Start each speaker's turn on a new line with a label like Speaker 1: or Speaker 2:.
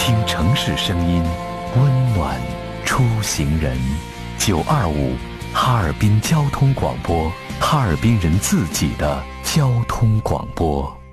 Speaker 1: 听城市声音，温暖出行人。925哈尔滨交通广播，哈尔滨人自己的交通广播。